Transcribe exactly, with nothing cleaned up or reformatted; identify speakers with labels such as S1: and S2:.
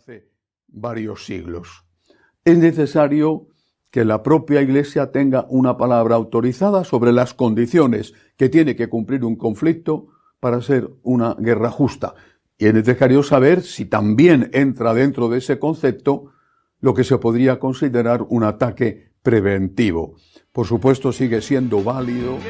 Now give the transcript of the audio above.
S1: hace varios siglos. Es necesario que la propia Iglesia tenga una palabra autorizada sobre las condiciones que tiene que cumplir un conflicto para ser una guerra justa. Y es necesario saber si también entra dentro de ese concepto lo que se podría considerar un ataque preventivo. Por supuesto, sigue siendo válido